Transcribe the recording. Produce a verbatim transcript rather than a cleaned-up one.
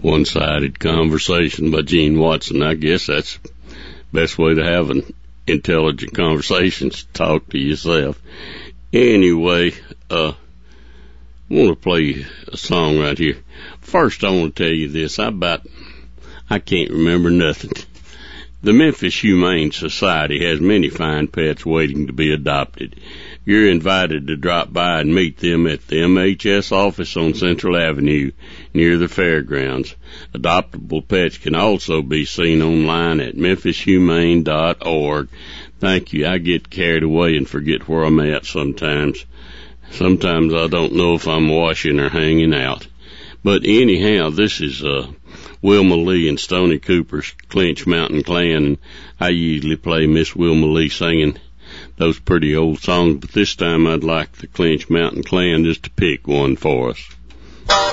One-Sided Conversation by Gene Watson. I guess that's the best way to have an intelligent conversation, is talk to yourself. Anyway, uh, I want to play a song right here. First, I want to tell you this. I about, I can't remember nothing. The Memphis Humane Society has many fine pets waiting to be adopted. You're invited to drop by and meet them at the M H S office on Central Avenue near the fairgrounds. Adoptable pets can also be seen online at memphis humane dot org. Thank you. I get carried away and forget where I'm at sometimes. Sometimes I don't know if I'm washing or hanging out. But anyhow, this is uh, Wilma Lee and Stoney Cooper's Clinch Mountain Clan, and I usually play Miss Wilma Lee singing those pretty old songs, but this time I'd like the Clinch Mountain Clan just to pick one for us.